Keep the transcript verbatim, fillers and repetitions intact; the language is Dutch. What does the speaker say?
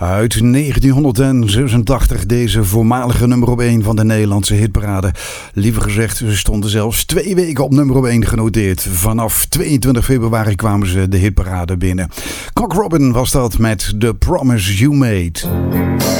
Uit negentienhonderdzesentachtig, deze voormalige nummer één van de Nederlandse hitparade. Liever gezegd, ze stonden zelfs twee weken op nummer één genoteerd. Vanaf tweeëntwintig februari kwamen ze de hitparade binnen. Cock Robin was dat met The Promise You Made.